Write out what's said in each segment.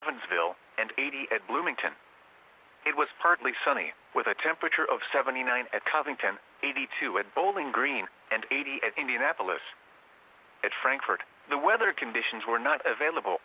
Evansville, and 80 at Bloomington. It was partly sunny, with a temperature of 79 at Covington, 82 at Bowling Green, and 80 at Indianapolis. At Frankfort, the weather conditions were not available.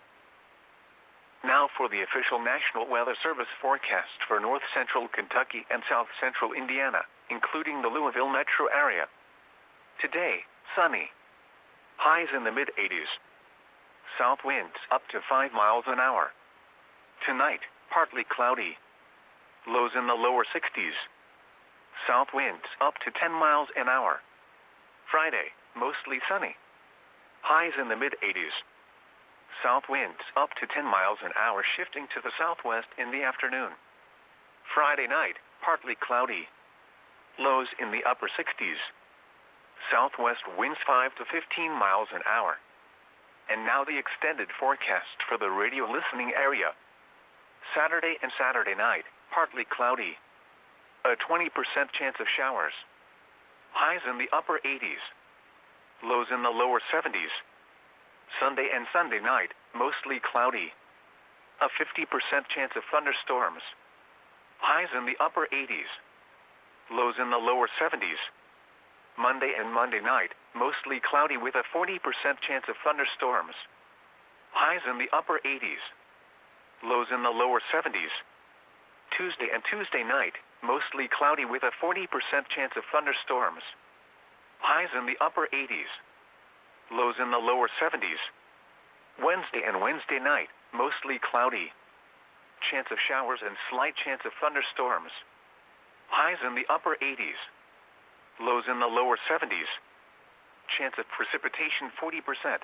Now for the official National Weather Service forecast for north central Kentucky and south central Indiana, including the Louisville metro area. Today, sunny. Highs in the mid-80s. South winds up to 5 miles an hour. Tonight, partly cloudy. Lows in the lower 60s. South winds up to 10 miles an hour. Friday, mostly sunny. Highs in the mid-80s. South winds up to 10 miles an hour, shifting to the southwest in the afternoon. Friday night, partly cloudy. Lows in the upper 60s. Southwest winds 5 to 15 miles an hour. And now the extended forecast for the radio listening area. Saturday and Saturday night, partly cloudy. A 20% chance of showers. Highs in the upper 80s. Lows in the lower 70s. Sunday and Sunday night, mostly cloudy. A 50% chance of thunderstorms. Highs in the upper 80s. Lows in the lower 70s. Monday and Monday night, mostly cloudy with a 40% chance of thunderstorms. Highs in the upper 80s. Lows in the lower 70s. Tuesday and Tuesday night, mostly cloudy with a 40% chance of thunderstorms. Highs in the upper 80s. Lows in the lower 70s. Wednesday and Wednesday night, mostly cloudy. Chance of showers and slight chance of thunderstorms. Highs in the upper 80s. Lows in the lower 70s. Chance of precipitation 40%.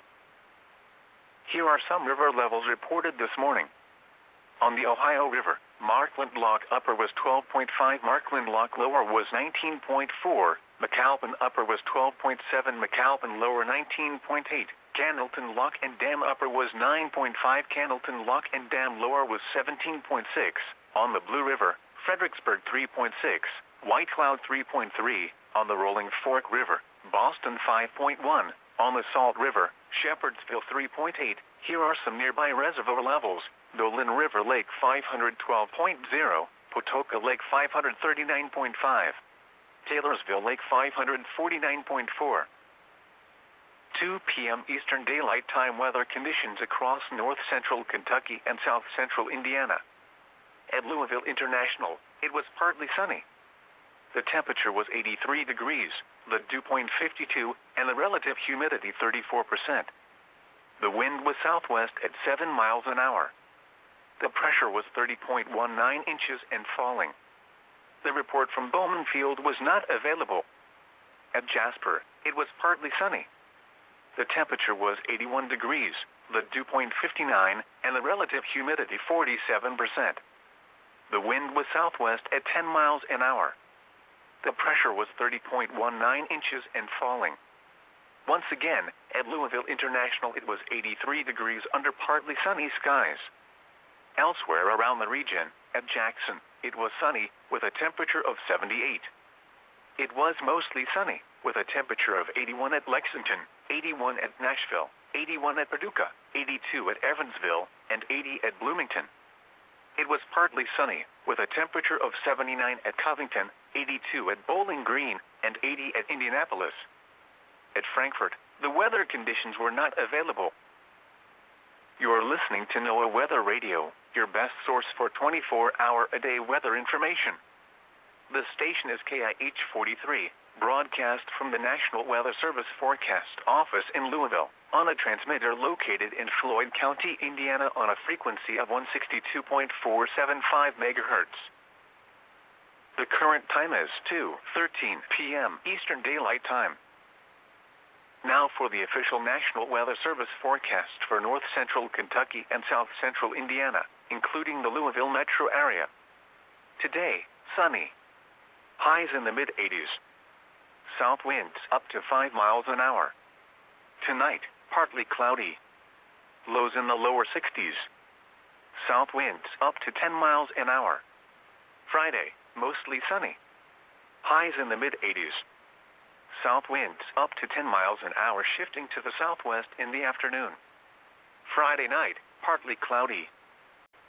Here are some river levels reported this morning. On the Ohio River, Markland Lock Upper was 12.5, Markland Lock Lower was 19.4, McAlpin Upper was 12.7, McAlpin Lower 19.8, Candleton Lock and Dam Upper was 9.5, Candleton Lock and Dam Lower was 17.6. On the Blue River, Fredericksburg 3.6, White Cloud 3.3, on the Rolling Fork River, Boston 5.1, on the Salt River, Shepherdsville 3.8. Here are some nearby reservoir levels. Dolan River Lake 512.0, Patoka Lake 539.5, Taylorsville Lake 549.4. 2 p.m. Eastern Daylight Time weather conditions across north central Kentucky and south central Indiana. At Louisville International, it was partly sunny. The temperature was 83 degrees, the dew point 52, and the relative humidity 34%. The wind was southwest at 7 miles an hour. The pressure was 30.19 inches and falling. The report from Bowman Field was not available. At Jasper, it was partly sunny. The temperature was 81 degrees, the dew point 59, and the relative humidity 47%. The wind was southwest at 10 miles an hour. The pressure was 30.19 inches and falling. Once again, at Louisville International, it was 83 degrees under partly sunny skies. Elsewhere around the region, at Jackson, it was sunny with a temperature of 78. It was mostly sunny with a temperature of 81 at Lexington, 81 at Nashville, 81 at Paducah, 82 at Evansville, and 80 at Bloomington. It was partly sunny with a temperature of 79 at Covington, 82 at Bowling Green, and 80 at Indianapolis. At Frankfort, the weather conditions were not available. You are listening to NOAA Weather Radio, your best source for 24-hour-a-day weather information. The station is KIH 43, broadcast from the National Weather Service Forecast Office in Louisville, on a transmitter located in Floyd County, Indiana, on a frequency of 162.475 megahertz. The current time is 2:13 p.m. Eastern Daylight Time. Now for the official National Weather Service forecast for north central Kentucky and south central Indiana, including the Louisville metro area. Today, sunny. Highs in the mid-80s. South winds up to 5 miles an hour. Tonight, partly cloudy. Lows in the lower 60s. South winds up to 10 miles an hour. Friday, mostly sunny. Highs in the mid-80s. South winds up to 10 miles an hour, shifting to the southwest in the afternoon. Friday night, partly cloudy.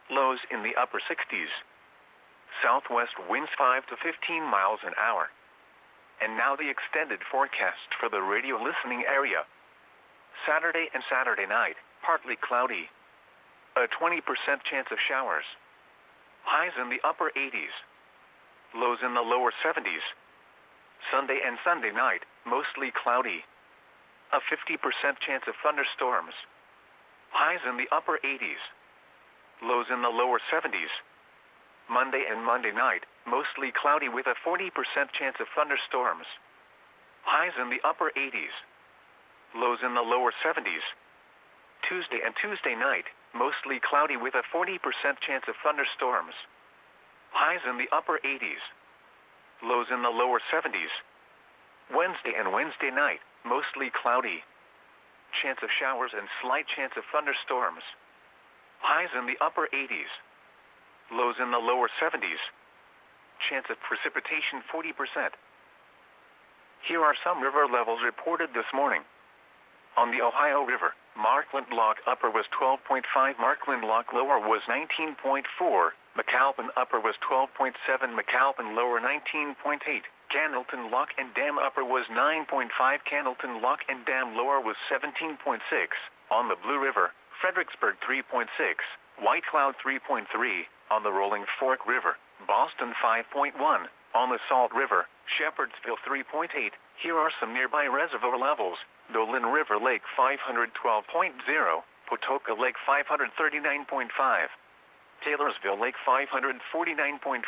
Lows in the upper 60s. Southwest winds 5 to 15 miles an hour. And now the extended forecast for the radio listening area. Saturday and Saturday night, partly cloudy. A 20% chance of showers. Highs in the upper 80s. Lows in the lower 70s. Sunday and Sunday night, mostly cloudy. A 50% chance of thunderstorms. Highs in the upper 80s. Lows in the lower 70s. Monday and Monday night, mostly cloudy with a 40% chance of thunderstorms. Highs in the upper 80s. Lows in the lower 70s. Tuesday and Tuesday night, mostly cloudy with a 40% chance of thunderstorms. Highs in the upper 80s. Lows in the lower 70s. Wednesday and Wednesday night, mostly cloudy. Chance of showers and slight chance of thunderstorms. Highs in the upper 80s. Lows in the lower 70s. Chance of precipitation 40%. Here are some river levels reported this morning. On the Ohio River, Markland Lock Upper was 12.5, Markland Lock Lower was 19.4, McAlpin Upper was 12.7, McAlpin Lower 19.8, Candleton Lock and Dam Upper was 9.5, Candleton Lock and Dam Lower was 17.6. On the Blue River, Fredericksburg 3.6, White Cloud 3.3, on the Rolling Fork River, Boston 5.1, on the Salt River, Shepherdsville 3.8. Here are some nearby reservoir levels. Dolan River Lake 512.0, Patoka Lake 539.5, Taylorsville Lake 549.4.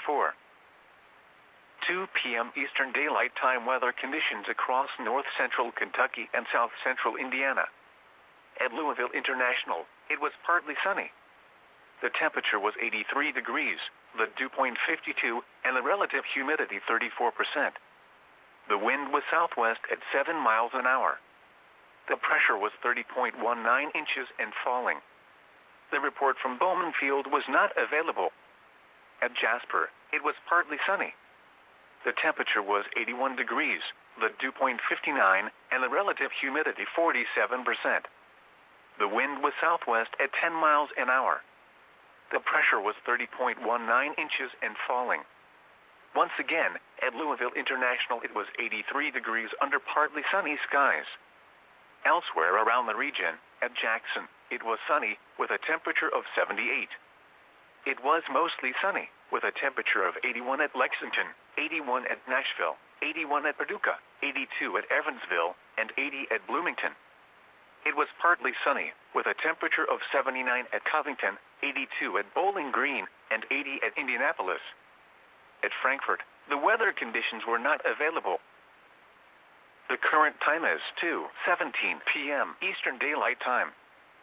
2 p.m. Eastern Daylight Time weather conditions across north central Kentucky and south central Indiana. At Louisville International, it was partly sunny. The temperature was 83 degrees, the dew point 52, and the relative humidity 34%. The wind was southwest at 7 miles an hour. The pressure was 30.19 inches and falling. The report from Bowman Field was not available. At Jasper, it was partly sunny. The temperature was 81 degrees, the dew point 59, and the relative humidity 47%. The wind was southwest at 10 miles an hour. The pressure was 30.19 inches and falling. Once again, at Louisville International, it was 83 degrees under partly sunny skies. Elsewhere around the region, at Jackson, it was sunny with a temperature of 78. It was mostly sunny with a temperature of 81 at Lexington, 81 at Nashville, 81 at Paducah, 82 at Evansville, and 80 at Bloomington. It was partly sunny with a temperature of 79 at Covington, 82 at Bowling Green, and 80 at Indianapolis. At Frankfort, the weather conditions were not available. The current time is 2:17 p.m. Eastern Daylight Time.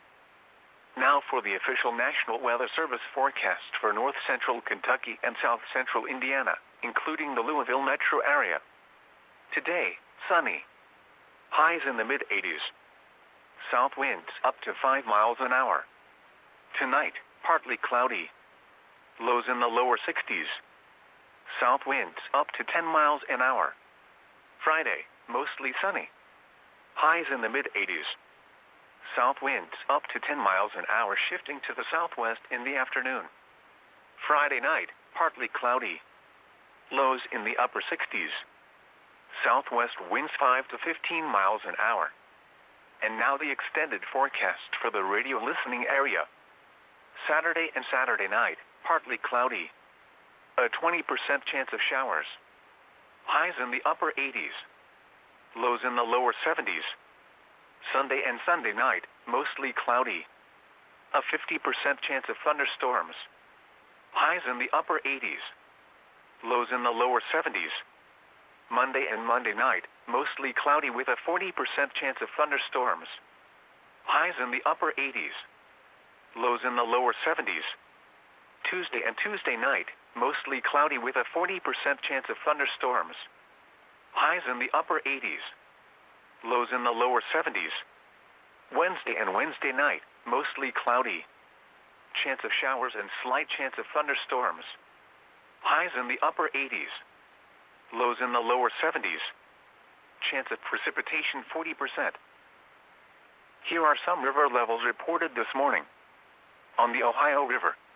Now for the official National Weather Service forecast for north central Kentucky and south central Indiana, including the Louisville metro area. Today, sunny. Highs in the mid-80s. South winds up to 5 miles an hour. Tonight, partly cloudy. Lows in the lower 60s. South winds up to 10 miles an hour. Friday, mostly sunny. Highs in the mid-80s. South winds up to 10 miles an hour, shifting to the southwest in the afternoon. Friday night, partly cloudy. Lows in the upper 60s. Southwest winds 5 to 15 miles an hour. And now the extended forecast for the radio listening area. Saturday and Saturday night, partly cloudy. A 20% chance of showers. Highs in the upper 80s. Lows in the lower 70s. Sunday and Sunday night, mostly cloudy. A 50% chance of thunderstorms. Highs in the upper 80s. Lows in the lower 70s. Monday and Monday night, mostly cloudy with a 40% chance of thunderstorms. Highs in the upper 80s. Lows in the lower 70s. Tuesday and Tuesday night, mostly cloudy with a 40% chance of thunderstorms. Highs in the upper 80s. Lows in the lower 70s. Wednesday and Wednesday night, mostly cloudy. Chance of showers and slight chance of thunderstorms. Highs in the upper 80s. Lows in the lower 70s. Chance of precipitation 40%. Here are some river levels reported this morning. On the Ohio River,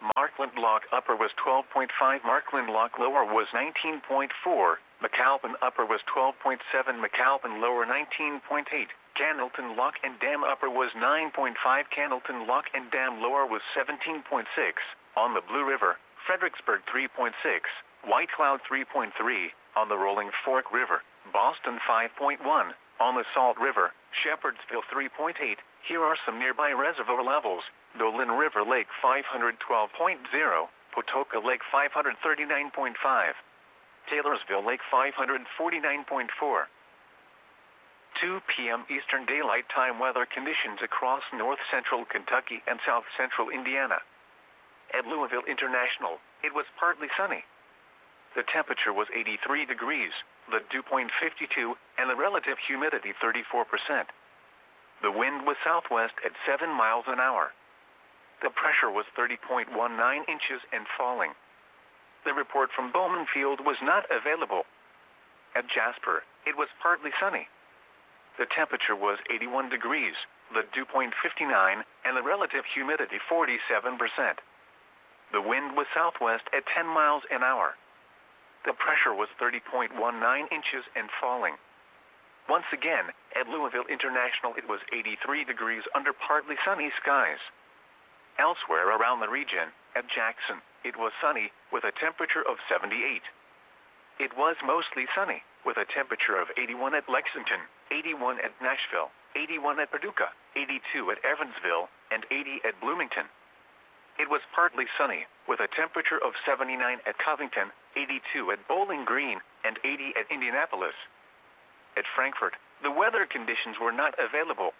Markland Lock Upper was 12.5, Markland Lock Lower was 19.4, McAlpin Upper was 12.7, McAlpin Lower 19.8, Candleton Lock and Dam Upper was 9.5, Candleton Lock and Dam Lower was 17.6, on the Blue River, Fredericksburg 3.6, White Cloud 3.3, on the Rolling Fork River, Boston 5.1, on the Salt River, Shepherdsville 3.8. Here are some nearby reservoir levels: Dolan River Lake 512.0, Patoka Lake 539.5, Taylorsville Lake 549.4. 2 p.m. Eastern Daylight Time weather conditions across north central Kentucky and south central Indiana. At Louisville International, it was partly sunny. The temperature was 83 degrees, the dew point 52, and the relative humidity 34%. The wind was southwest at 7 miles an hour. The pressure was 30.19 inches and falling. The report from Bowman Field was not available. At Jasper, it was partly sunny. The temperature was 81 degrees, the dew point 59, and the relative humidity 47%. The wind was southwest at 10 miles an hour. The pressure was 30.19 inches and falling. Once again, at Louisville International, it was 83 degrees under partly sunny skies. Elsewhere around the region, at Jackson, it was sunny with a temperature of 78. It was mostly sunny with a temperature of 81 at Lexington, 81 at Nashville, 81 at Paducah, 82 at Evansville, and 80 at Bloomington. It was partly sunny with a temperature of 79 at Covington, 82 at Bowling Green, and 80 at Indianapolis. At Frankfort, the weather conditions were not available.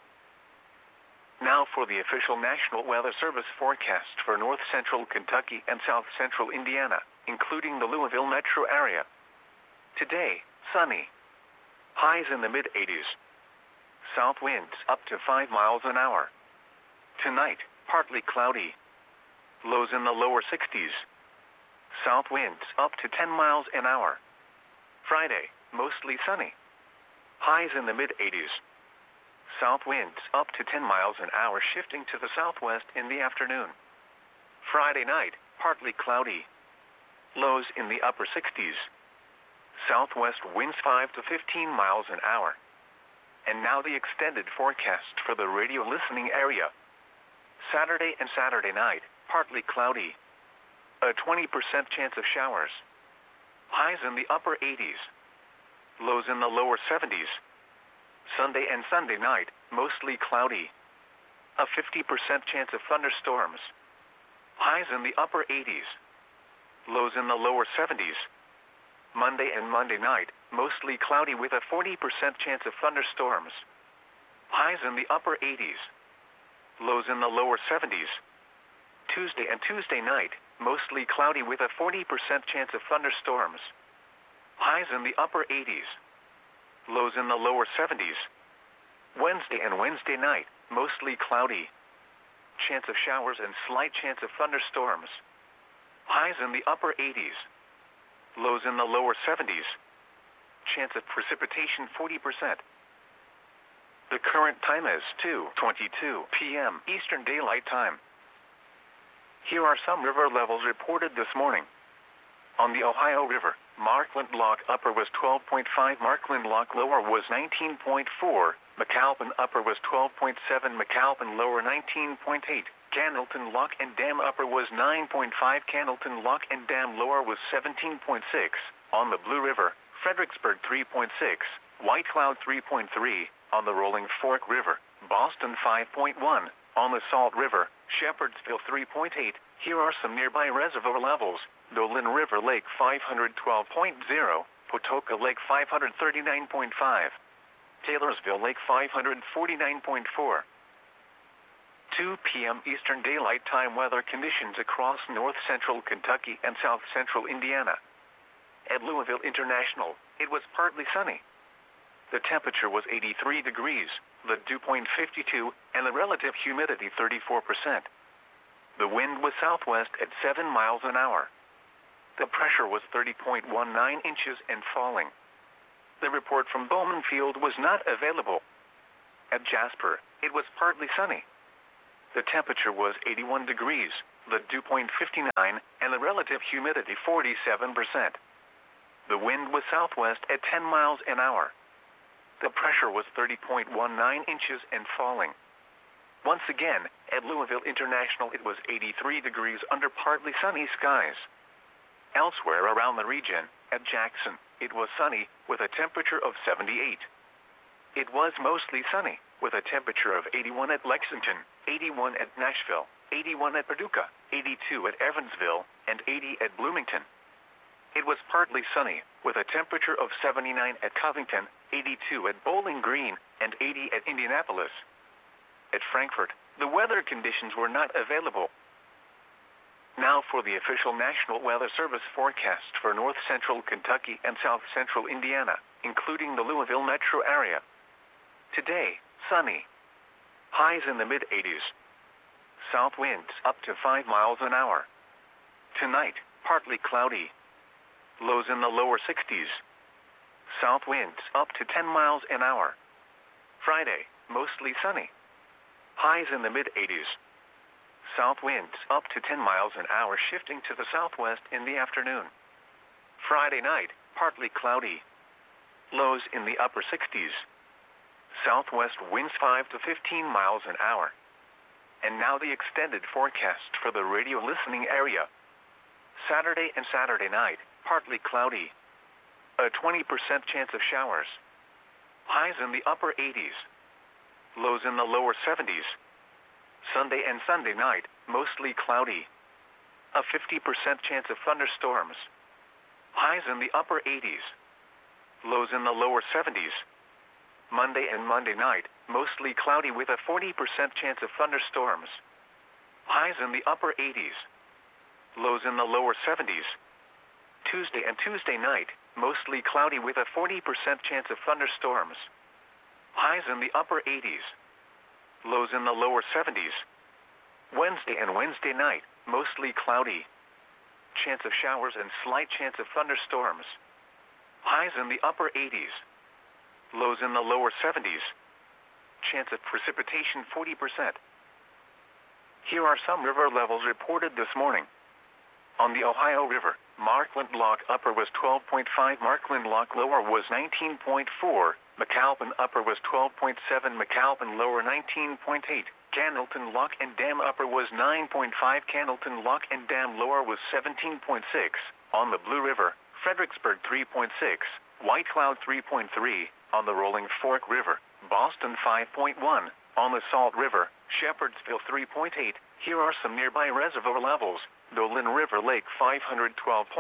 Now for the official National Weather Service forecast for north central Kentucky and south central Indiana, including the Louisville metro area. Today, sunny. Highs in the mid-80s. South winds up to 5 miles an hour. Tonight, partly cloudy. Lows in the lower 60s. South winds up to 10 miles an hour. Friday, mostly sunny. Highs in the mid-80s. South winds up to 10 miles an hour, shifting to the southwest in the afternoon. Friday night, partly cloudy. Lows in the upper 60s. Southwest winds 5 to 15 miles an hour. And now the extended forecast for the radio listening area. Saturday and Saturday night, partly cloudy. A 20% chance of showers. Highs in the upper 80s. Lows in the lower 70s. Sunday and Sunday night, mostly cloudy. A 50% chance of thunderstorms. Highs in the upper 80s. Lows in the lower 70s. Monday and Monday night, mostly cloudy with a 40% chance of thunderstorms. Highs in the upper 80s. Lows in the lower 70s. Tuesday and Tuesday night, mostly cloudy with a 40% chance of thunderstorms. Highs in the upper 80s. Lows in the lower 70s. Wednesday and Wednesday night, mostly cloudy. Chance of showers and slight chance of thunderstorms. Highs in the upper 80s. Lows in the lower 70s. Chance of precipitation 40%. The current time is 2:22 p.m. Eastern Daylight Time. Here are some river levels reported this morning. On the Ohio River, Markland Lock Upper was 12.5, Markland Lock Lower was 19.4, McAlpin Upper was 12.7, McAlpin Lower 19.8, Candleton Lock and Dam Upper was 9.5, Candleton Lock and Dam Lower was 17.6, on the Blue River, Fredericksburg 3.6, White Cloud 3.3, on the Rolling Fork River, Boston 5.1, on the Salt River, Shepherdsville 3.8. Here are some nearby reservoir levels: Dolan River Lake 512.0, Patoka Lake 539.5, Taylorsville Lake 549.4. 2 p.m. Eastern Daylight Time weather conditions across north central Kentucky and south central Indiana. At Louisville International, it was partly sunny. The temperature was 83 degrees, the dew point 52, and the relative humidity 34%. The wind was southwest at 7 miles an hour. The pressure was 30.19 inches and falling. The report from Bowman Field was not available. At Jasper, it was partly sunny. The temperature was 81 degrees, the dew point 59, and the relative humidity 47%. The wind was southwest at 10 miles an hour. The pressure was 30.19 inches and falling. Once again, at Louisville International it was 83 degrees under partly sunny skies. Elsewhere around the region, at Jackson, it was sunny with a temperature of 78. It was mostly sunny with a temperature of 81 at Lexington, 81 at Nashville, 81 at Paducah, 82 at Evansville, and 80 at Bloomington. It was partly sunny with a temperature of 79 at Covington, 82 at Bowling Green, and 80 at Indianapolis. At Frankfort, the weather conditions were not available. Now for the official National Weather Service forecast for north central Kentucky and south central Indiana, including the Louisville metro area. Today, sunny. Highs in the mid-80s. South winds up to 5 miles an hour. Tonight, partly cloudy. Lows in the lower 60s. South winds up to 10 miles an hour. Friday, mostly sunny. Highs in the mid-80s. South winds up to 10 miles an hour, shifting to the southwest in the afternoon. Friday night, partly cloudy. Lows in the upper 60s. Southwest winds 5 to 15 miles an hour. And now the extended forecast for the radio listening area. Saturday and Saturday night, partly cloudy. A 20% chance of showers. Highs in the upper 80s. Lows in the lower 70s. Sunday and Sunday night, mostly cloudy. A 50% chance of thunderstorms. Highs in the upper 80s. Lows in the lower 70s. Monday and Monday night, mostly cloudy with a 40% chance of thunderstorms. Highs in the upper 80s. Lows in the lower 70s. Tuesday and Tuesday night, mostly cloudy with a 40% chance of thunderstorms. Highs in the upper 80s. Lows in the lower 70s. Wednesday and Wednesday night, mostly cloudy. Chance of showers and slight chance of thunderstorms. Highs in the upper 80s. Lows in the lower 70s. Chance of precipitation 40%. Here are some river levels reported this morning. On the Ohio River, Markland Lock Upper was 12.5, Markland Lock Lower was 19.4, McAlpin Upper was 12.7, McAlpin Lower 19.8, Candleton Lock and Dam Upper was 9.5, Candleton Lock and Dam Lower was 17.6. On the Blue River, Fredericksburg 3.6, White Cloud 3.3, on the Rolling Fork River, Boston 5.1, on the Salt River, Shepherdsville 3.8. Here are some nearby reservoir levels. Dolan River Lake 512.0,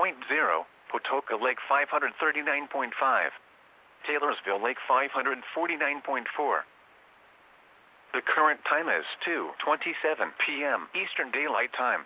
Patoka Lake 539.5, Taylorsville Lake 549.4. The current time is 2:27 p.m. Eastern Daylight Time.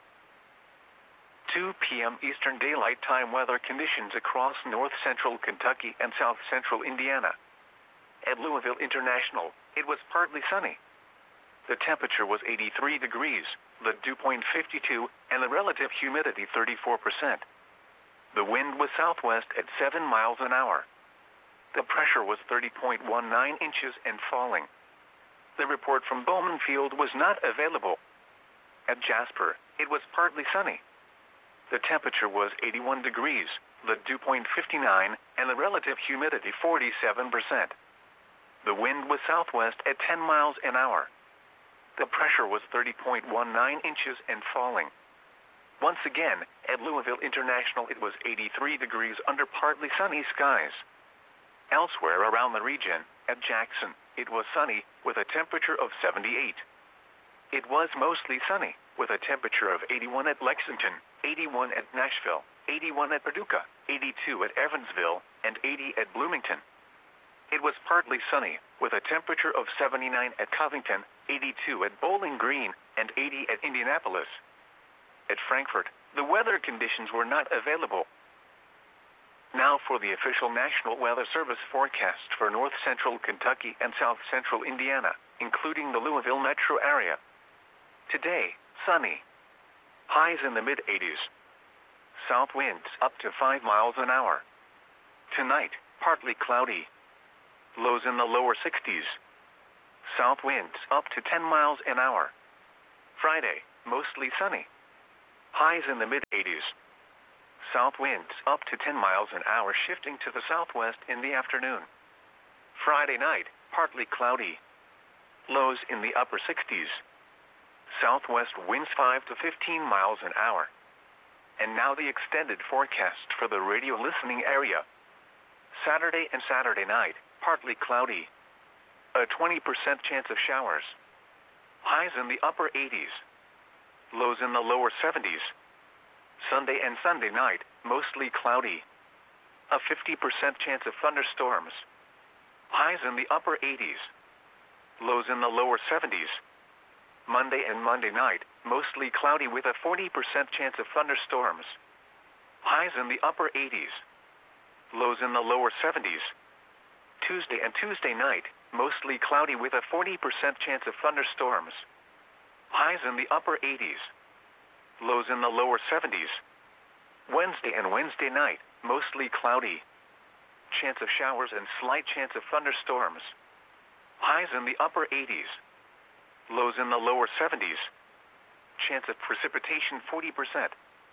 2 p.m. Eastern Daylight Time weather conditions across north central Kentucky and south central Indiana. At Louisville International, it was partly sunny. The temperature was 83 degrees, the dew point 52, and the relative humidity 34%. The wind was southwest at 7 miles an hour. The pressure was 30.19 inches and falling. The report from Bowman Field was not available. At Jasper, it was partly sunny. The temperature was 81 degrees, the dew point 59, and the relative humidity 47%. The wind was southwest at 10 miles an hour. The pressure was 30.19 inches and falling. Once again, at Louisville International it was 83 degrees under partly sunny skies. Elsewhere around the region, at Jackson, it was sunny with a temperature of 78. It was mostly sunny with a temperature of 81 at Lexington, 81 at Nashville, 81 at Paducah, 82 at Evansville, and 80 at Bloomington. It was partly sunny with a temperature of 79 at Covington, 82 at Bowling Green, and 80 at Indianapolis. At Frankfort, the weather conditions were not available. Now for the official National Weather Service forecast for north central Kentucky and south central Indiana, including the Louisville metro area. Today, sunny. Highs in the mid-80s. South winds up to 5 miles an hour. Tonight, partly cloudy. Lows in the lower 60s. South winds up to 10 miles an hour. Friday, mostly sunny. Highs in the mid-80s. South winds up to 10 miles an hour, shifting to the southwest in the afternoon. Friday night, partly cloudy. Lows in the upper 60s. Southwest winds 5 to 15 miles an hour. And now the extended forecast for the radio listening area. Saturday and Saturday night, partly cloudy. A 20% chance of showers. Highs in the upper 80s. Lows in the lower 70s. Sunday and Sunday night, mostly cloudy. A 50% chance of thunderstorms. Highs in the upper 80s. Lows in the lower 70s. Monday and Monday night, mostly cloudy with a 40% chance of thunderstorms. Highs in the upper 80s. Lows in the lower 70s. Tuesday and Tuesday night, mostly cloudy with a 40% chance of thunderstorms. Highs in the upper 80s. Lows in the lower 70s. Wednesday and Wednesday night, mostly cloudy. Chance of showers and slight chance of thunderstorms. Highs in the upper 80s. Lows in the lower 70s. Chance of precipitation 40%.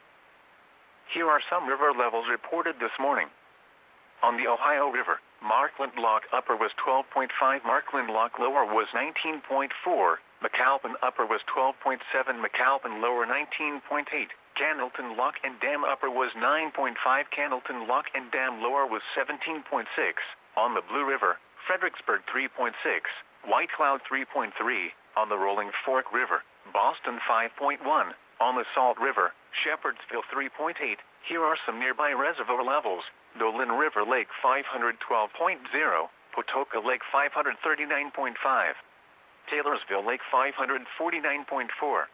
Here are some river levels reported this morning. On the Ohio River, Markland Lock Upper was 12.5, Markland Lock Lower was 19.4, McAlpin Upper was 12.7, McAlpin Lower 19.8, Candleton Lock and Dam Upper was 9.5, Candleton Lock and Dam Lower was 17.6. On the Blue River, Fredericksburg 3.6, White Cloud 3.3, on the Rolling Fork River, Boston 5.1, on the Salt River, Shepherdsville 3.8. Here are some nearby reservoir levels. Dolan River Lake 512.0, Patoka Lake 539.5, Taylorsville Lake 549.4.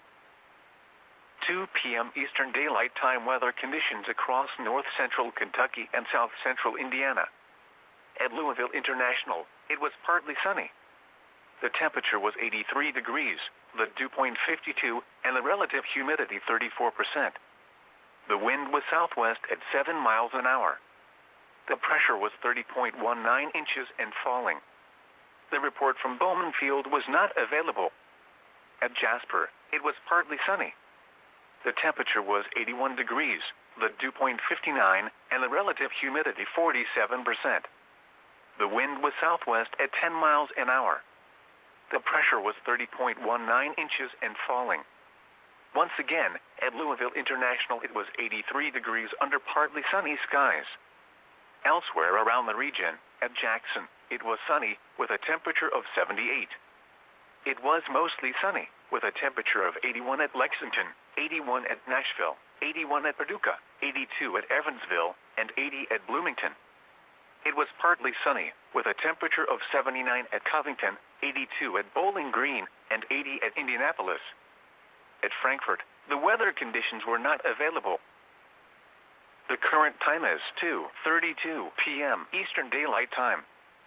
2 p.m. Eastern Daylight Time weather conditions across north central Kentucky and south central Indiana. At Louisville International, it was partly sunny. The temperature was 83 degrees, the dew point 52, and the relative humidity 34%. The wind was southwest at 7 miles an hour. The pressure was 30.19 inches and falling. The report from Bowman Field was not available. At Jasper, it was partly sunny. The temperature was 81 degrees, the dew point 59, and the relative humidity 47%. The wind was southwest at 10 miles an hour. The pressure was 30.19 inches and falling. Once again, at Louisville International, it was 83 degrees under partly sunny skies. Elsewhere around the region, at Jackson, it was sunny with a temperature of 78. It was mostly sunny with a temperature of 81 at Lexington, 81 at Nashville, 81 at Paducah, 82 at Evansville, and 80 at Bloomington. It was partly sunny with a temperature of 79 at Covington, 82 at Bowling Green, and 80 at Indianapolis. At Frankfort, the weather conditions were not available. The current time is 2:32 p.m. Eastern Daylight Time.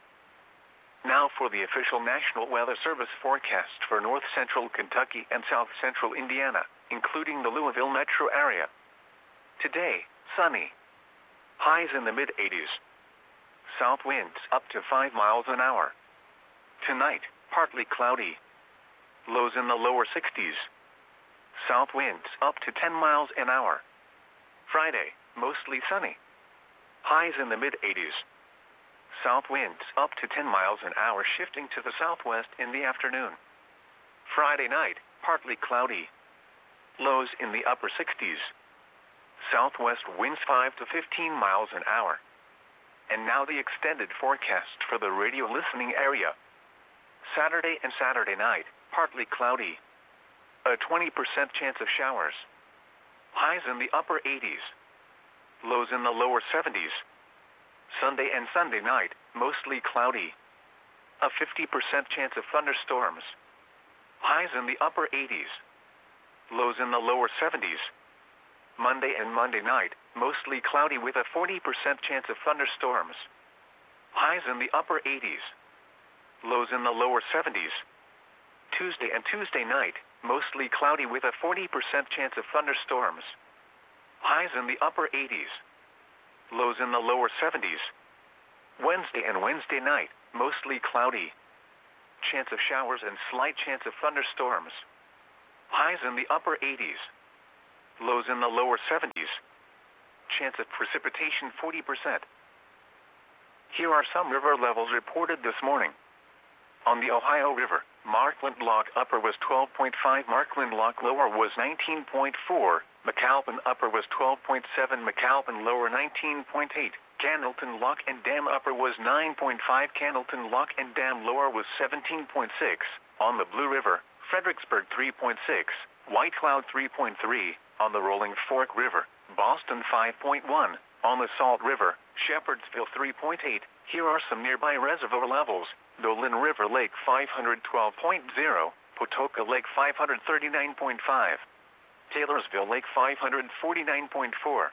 Now for the official National Weather Service forecast for north central Kentucky and south central Indiana, including the Louisville metro area. Today, sunny. Highs in the mid-80s. South winds up to 5 miles an hour. Tonight, partly cloudy. Lows in the lower 60s. South winds up to 10 miles an hour. Friday, mostly sunny. Highs in the mid-80s. South winds up to 10 miles an hour, shifting to the southwest in the afternoon. Friday night, partly cloudy. Lows in the upper 60s. Southwest winds 5 to 15 miles an hour. And now the extended forecast for the radio listening area. Saturday and Saturday night, partly cloudy. A 20% chance of showers. Highs in the upper 80s. Lows in the lower 70s. Sunday and Sunday night, mostly cloudy. A 50% chance of thunderstorms. Highs in the upper 80s. Lows in the lower 70s. Monday and Monday night, mostly cloudy with a 40% chance of thunderstorms. Highs in the upper 80s. Lows in the lower 70s. Tuesday and Tuesday night, mostly cloudy with a 40% chance of thunderstorms. Highs in the upper 80s. Lows in the lower 70s. Wednesday and Wednesday night, mostly cloudy. Chance of showers and slight chance of thunderstorms. Highs in the upper 80s. Lows in the lower 70s. Chance of precipitation 40%. Here are some river levels reported this morning. On the Ohio River, Markland Lock Upper was 12.5, Markland Lock Lower was 19.4, McAlpin Upper was 12.7, McAlpin Lower 19.8, Candleton Lock and Dam Upper was 9.5, Candleton Lock and Dam Lower was 17.6. On the Blue River, Fredericksburg 3.6, White Cloud 3.3, on the Rolling Fork River, Boston 5.1, on the Salt River, Shepherdsville 3.8. Here are some nearby reservoir levels. Dolan River Lake 512.0, Patoka Lake 539.5, Taylorsville Lake 549.4.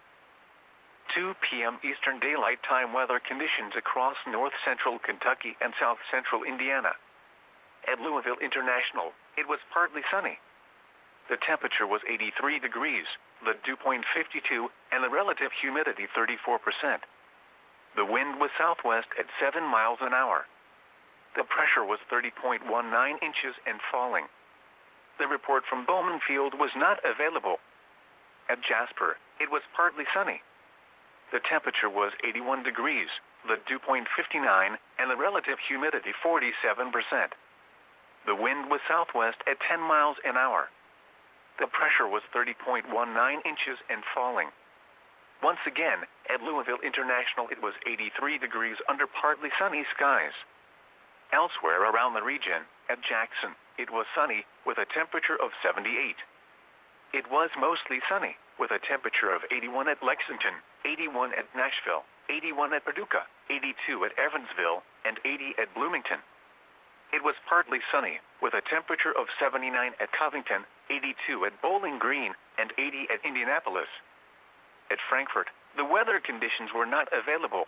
2 p.m. Eastern Daylight Time weather conditions across north central Kentucky and south central Indiana. At Louisville International, it was partly sunny. The temperature was 83 degrees, the dew point 52, and the relative humidity 34%. The wind was southwest at 7 miles an hour. The pressure was 30.19 inches and falling. The report from Bowman Field was not available. At Jasper, it was partly sunny. The temperature was 81 degrees, the dew point 59, and the relative humidity 47%. The wind was southwest at 10 miles an hour. The pressure was 30.19 inches and falling. Once again, at Louisville International it was 83 degrees under partly sunny skies. Elsewhere around the region, at Jackson, it was sunny with a temperature of 78. It was mostly sunny with a temperature of 81 at Lexington, 81 at Nashville, 81 at Paducah, 82 at Evansville, and 80 at Bloomington. It was partly sunny with a temperature of 79 at Covington, 82 at Bowling Green, and 80 at Indianapolis. At Frankfort, the weather conditions were not available.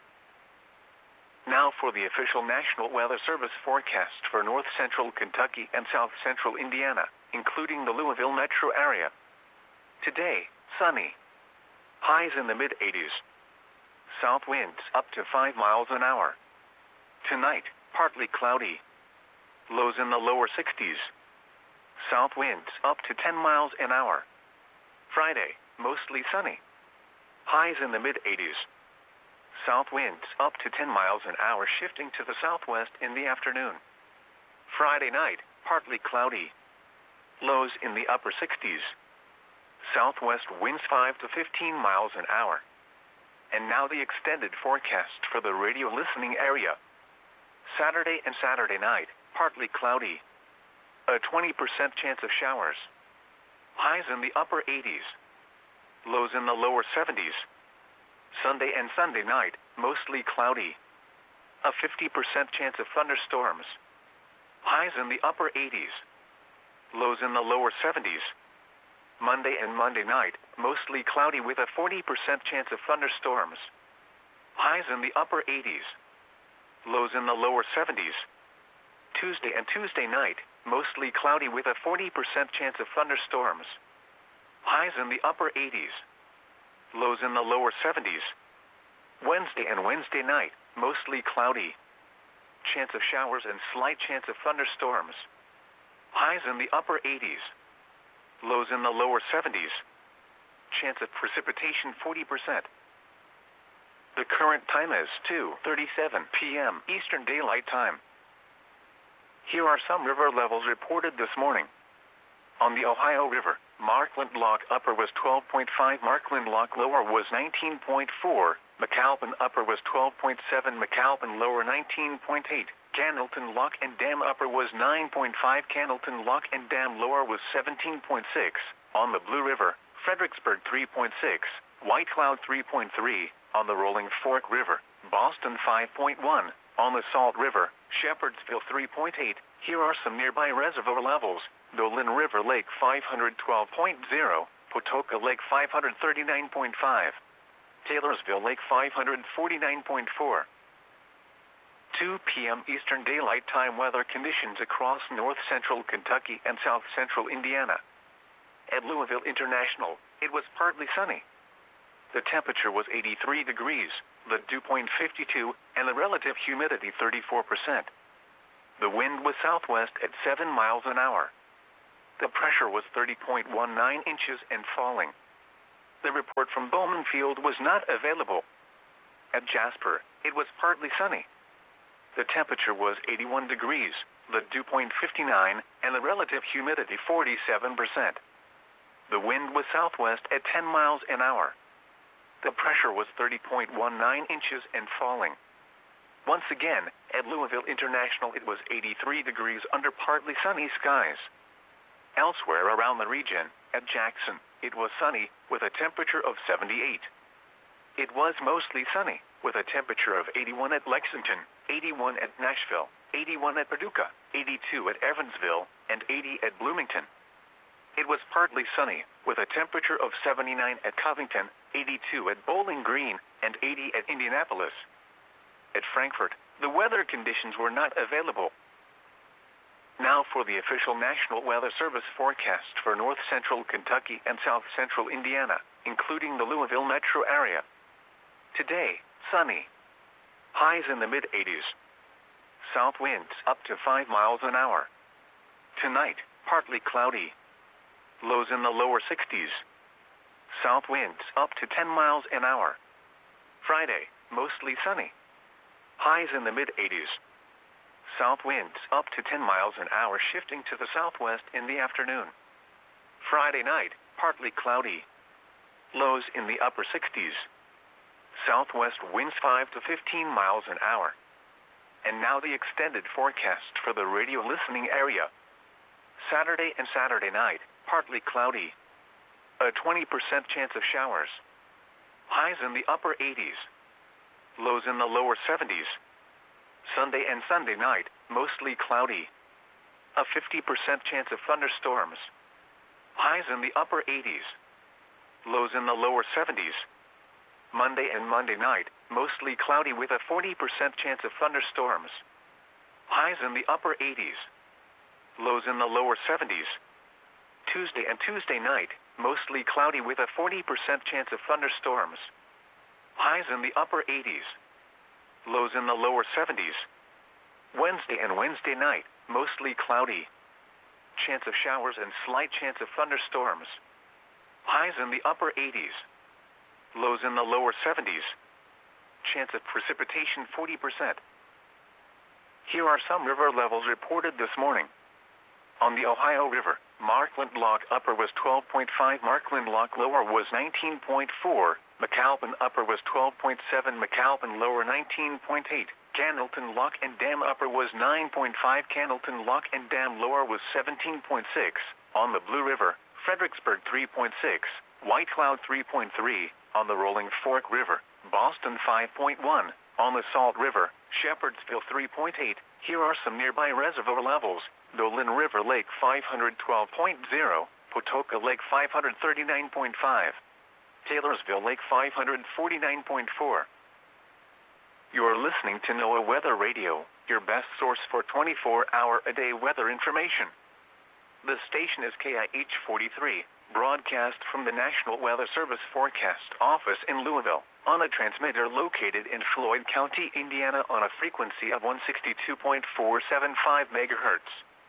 Now for the official National Weather Service forecast for north central Kentucky and south central Indiana, including the Louisville metro area. Today, sunny. Highs in the mid-80s. South winds up to 5 miles an hour. Tonight, partly cloudy. Lows in the lower 60s. South winds up to 10 miles an hour. Friday, mostly sunny. Highs in the mid-80s. South winds up to 10 miles an hour shifting to the southwest in the afternoon. Friday night, partly cloudy. Lows in the upper 60s. Southwest winds 5 to 15 miles an hour. And now the extended forecast for the radio listening area. Saturday and Saturday night, partly cloudy. A 20% chance of showers. Highs in the upper 80s. Lows in the lower 70s. Sunday and Sunday night, mostly cloudy. A 50% chance of thunderstorms. Highs in the upper 80s. Lows in the lower 70s. Monday and Monday night, mostly cloudy with a 40% chance of thunderstorms. Highs in the upper 80s. Lows in the lower 70s. Tuesday and Tuesday night, mostly cloudy with a 40% chance of thunderstorms. Highs in the upper 80s. Lows in the lower 70s. Wednesday and Wednesday night, mostly cloudy. Chance of showers and slight chance of thunderstorms. Highs in the upper 80s. Lows in the lower 70s. Chance of precipitation 40%. The current time is 2:37 p.m. Eastern Daylight Time. Here are some river levels reported this morning. On the Ohio River, Markland Lock Upper was 12.5, Markland Lock Lower was 19.4, McAlpin Upper was 12.7, McAlpin Lower 19.8, Candleton Lock and Dam Upper was 9.5, Candleton Lock and Dam Lower was 17.6. On the Blue River, Fredericksburg 3.6, White Cloud 3.3, on the Rolling Fork River, Boston 5.1, on the Salt River, Shepherdsville 3.8. Here are some nearby reservoir levels. Dolan River Lake 512.0, Patoka Lake 539.5, Taylorsville Lake 549.4. 2 p.m. Eastern Daylight Time weather conditions across north central Kentucky and south central Indiana. At Louisville International, it was partly sunny. The temperature was 83 degrees, the dew point 52, and the relative humidity 34%. The wind was southwest at 7 miles an hour. The pressure was 30.19 inches and falling. The report from Bowman Field was not available. At Jasper, it was partly sunny. The temperature was 81 degrees, the dew point 59, and the relative humidity 47%. The wind was southwest at 10 miles an hour. The pressure was 30.19 inches and falling. Once again, at Louisville International, it was 83 degrees under partly sunny skies. Elsewhere around the region, at Jackson, it was sunny with a temperature of 78. It was mostly sunny with a temperature of 81 at Lexington, 81 at Nashville, 81 at Paducah, 82 at Evansville, and 80 at Bloomington. It was partly sunny with a temperature of 79 at Covington, 82 at Bowling Green, and 80 at Indianapolis. At Frankfort, the weather conditions were not available. Now for the official National Weather Service forecast for north central Kentucky and south central Indiana, including the Louisville metro area. Today, sunny. Highs in the mid-80s. South winds up to 5 miles an hour. Tonight, partly cloudy. Lows in the lower 60s. South winds up to 10 miles an hour. Friday, mostly sunny. Highs in the mid-80s. South winds up to 10 miles an hour, shifting to the southwest in the afternoon. Friday night, partly cloudy. Lows in the upper 60s. Southwest winds 5 to 15 miles an hour. And now the extended forecast for the radio listening area. Saturday and Saturday night, partly cloudy. A 20% chance of showers. Highs in the upper 80s. Lows in the lower 70s. Sunday and Sunday night, mostly cloudy. A 50% chance of thunderstorms. Highs in the upper 80s. Lows in the lower 70s. Monday and Monday night, mostly cloudy with a 40% chance of thunderstorms. Highs in the upper 80s. Lows in the lower 70s. Tuesday and Tuesday night, mostly cloudy with a 40% chance of thunderstorms. Highs in the upper 80s. Lows in the lower 70s. Wednesday and Wednesday night, mostly cloudy. Chance of showers and slight chance of thunderstorms. Highs in the upper 80s. Lows in the lower 70s. Chance of precipitation 40%. Here are some river levels reported this morning. On the Ohio River, Markland Lock Upper was 12.5, Markland Lock Lower was 19.4, McAlpin Upper was 12.7, McAlpin Lower 19.8, Candleton Lock and Dam Upper was 9.5, Candleton Lock and Dam Lower was 17.6. On the Blue River, Fredericksburg 3.6, White Cloud 3.3, on the Rolling Fork River, Boston 5.1, on the Salt River, Shepherdsville 3.8. Here are some nearby reservoir levels. Dolan River Lake 512.0, Patoka Lake 539.5, Taylorsville Lake 549.4. You are listening to NOAA Weather Radio, your best source for 24-hour-a-day weather information. The station is KIH 43, broadcast from the National Weather Service Forecast Office in Louisville, on a transmitter located in Floyd County, Indiana on a frequency of 162.475 MHz.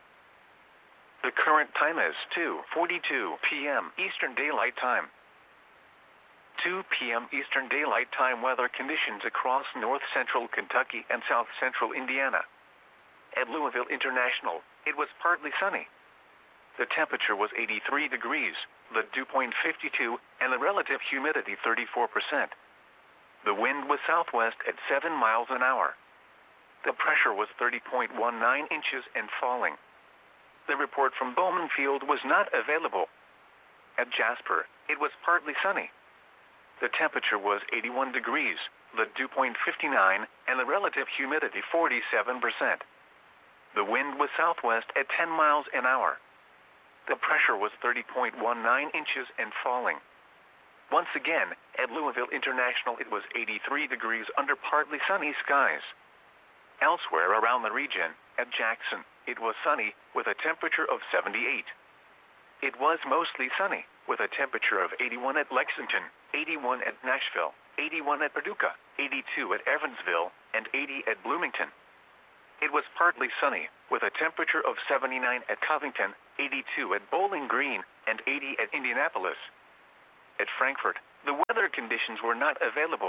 The current time is 2:42 p.m. Eastern Daylight Time. 2 p.m. Eastern Daylight Time weather conditions across north central Kentucky and south central Indiana. At Louisville International, it was partly sunny. The temperature was 83 degrees, the dew point 52, and the relative humidity 34%. The wind was southwest at 7 miles an hour. The pressure was 30.19 inches and falling. The report from Bowman Field was not available. At Jasper, it was partly sunny. The temperature was 81 degrees, the dew point 59, and the relative humidity 47%. The wind was southwest at 10 miles an hour. The pressure was 30.19 inches and falling. Once again, at Louisville International, it was 83 degrees under partly sunny skies. Elsewhere around the region, at Jackson, it was sunny with a temperature of 78. It was mostly sunny with a temperature of 81 at Lexington, 81 at Nashville, 81 at Paducah, 82 at Evansville, and 80 at Bloomington. It was partly sunny, with a temperature of 79 at Covington, 82 at Bowling Green, and 80 at Indianapolis. At Frankfort, the weather conditions were not available.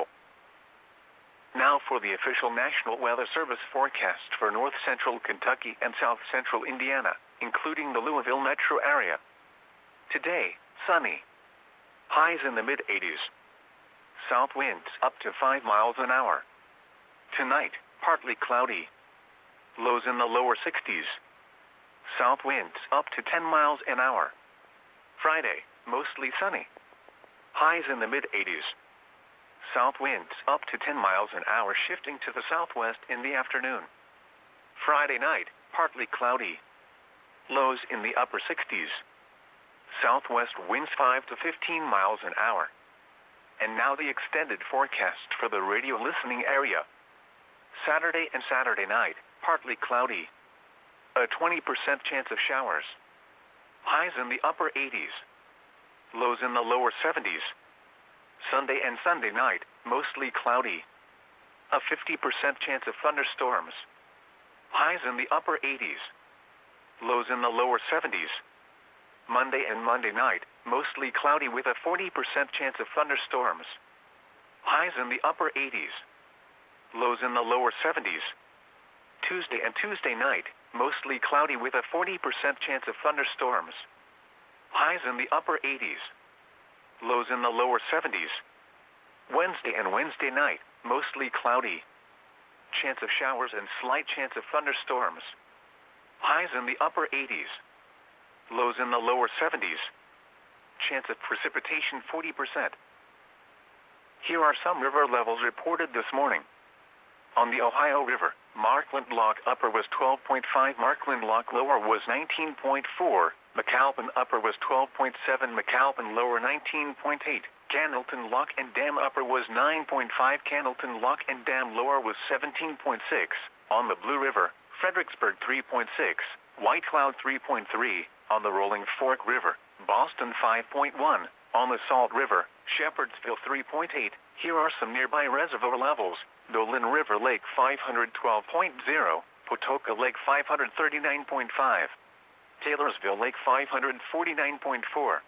Now for the official National Weather Service forecast for north central Kentucky and south central Indiana, including the Louisville metro area. Today, sunny. Highs in the mid-80s. South winds up to 5 miles an hour. Tonight, partly cloudy. Lows in the lower 60s. South winds up to 10 miles an hour. Friday, mostly sunny. Highs in the mid-80s. South winds up to 10 miles an hour, shifting to the southwest in the afternoon. Friday night, partly cloudy. Lows in the upper 60s. Southwest winds 5 to 15 miles an hour. And now the extended forecast for the radio listening area. Saturday and Saturday night, partly cloudy. A 20% chance of showers. Highs in the upper 80s. Lows in the lower 70s. Sunday and Sunday night, mostly cloudy. A 50% chance of thunderstorms. Highs in the upper 80s. Lows in the lower 70s. Monday and Monday night, mostly cloudy with a 40% chance of thunderstorms. Highs in the upper 80s. Lows in the lower 70s. Tuesday and Tuesday night, mostly cloudy with a 40% chance of thunderstorms. Highs in the upper 80s. Lows in the lower 70s. Wednesday and Wednesday night, mostly cloudy. Chance of showers and slight chance of thunderstorms. Highs in the upper 80s. Lows in the lower 70s. Chance of precipitation 40%. Here are some river levels reported this morning. On the Ohio River, Markland Lock Upper was 12.5, Markland Lock Lower was 19.4, McAlpin Upper was 12.7, McAlpin Lower 19.8, Cannelton Lock and Dam Upper was 9.5, Cannelton Lock and Dam Lower was 17.6. On the Blue River, Fredericksburg 3.6, White Cloud 3.3, on the Rolling Fork River, Boston 5.1, on the Salt River, Shepherdsville 3.8. Here are some nearby reservoir levels. Dolan River Lake 512.0, Patoka Lake 539.5, Taylorsville Lake 549.4.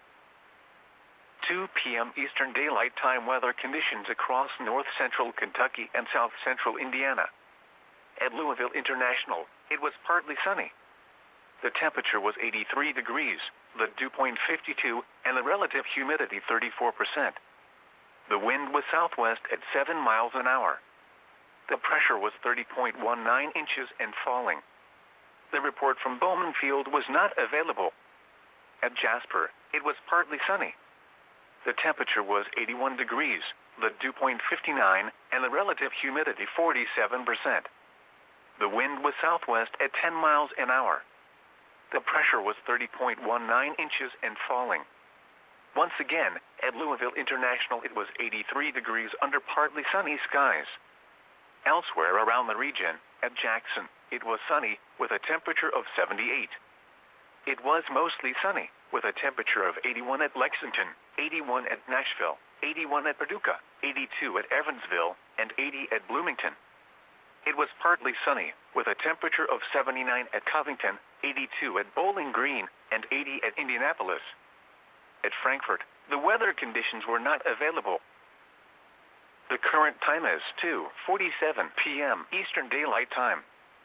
2 p.m. Eastern Daylight Time weather conditions across north central Kentucky and south central Indiana. At Louisville International, it was partly sunny. The temperature was 83 degrees, the dew point 52, and the relative humidity 34%. The wind was southwest at 7 miles an hour. The pressure was 30.19 inches and falling. The report from Bowman Field was not available. At Jasper, it was partly sunny. The temperature was 81 degrees, the dew point 59, and the relative humidity 47%. The wind was southwest at 10 miles an hour. The pressure was 30.19 inches and falling. Once again, at Louisville International, it was 83 degrees under partly sunny skies. Elsewhere around the region, at Jackson, it was sunny with a temperature of 78. It was mostly sunny with a temperature of 81 at Lexington, 81 at Nashville, 81 at Paducah, 82 at Evansville, and 80 at Bloomington. It was partly sunny with a temperature of 79 at Covington, 82 at Bowling Green, and 80 at Indianapolis. At Frankfort, the weather conditions were not available. The current time is 2:47 p.m. Eastern Daylight Time.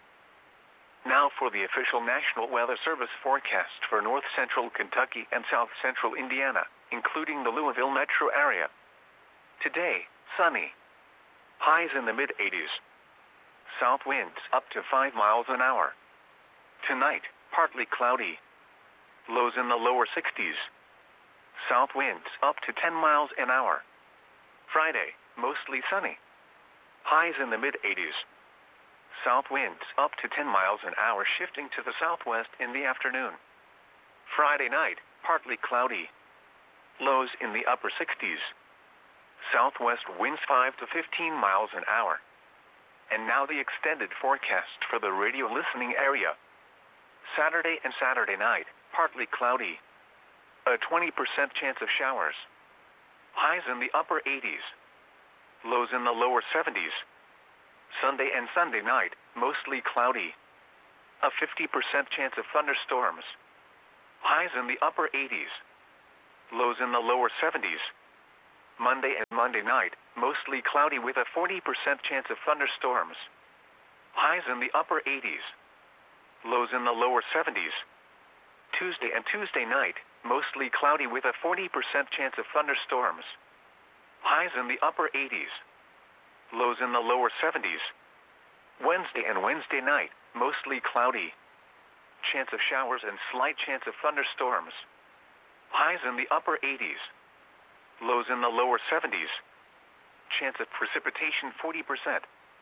Now for the official National Weather Service forecast for north central Kentucky and south central Indiana, including the Louisville metro area. Today, sunny. Highs in the mid-80s. South winds up to 5 miles an hour. Tonight, partly cloudy. Lows in the lower 60s. South winds up to 10 miles an hour. Friday, mostly sunny. Highs in the mid-80s. South winds up to 10 miles an hour, shifting to the southwest in the afternoon. Friday night, partly cloudy. Lows in the upper 60s. Southwest winds 5 to 15 miles an hour. And now the extended forecast for the radio listening area. Saturday and Saturday night, partly cloudy. A 20% chance of showers. Highs in the upper 80s. Lows in the lower 70s. Sunday and Sunday night, mostly cloudy. A 50% chance of thunderstorms. Highs in the upper 80s. Lows in the lower 70s. Monday and Monday night, mostly cloudy with a 40% chance of thunderstorms. Highs in the upper 80s. Lows in the lower 70s. Tuesday and Tuesday night, mostly cloudy with a 40% chance of thunderstorms. Highs in the upper 80s. Lows in the lower 70s. Wednesday and Wednesday night, mostly cloudy. Chance of showers and slight chance of thunderstorms. Highs in the upper 80s. Lows in the lower 70s. Chance of precipitation 40%.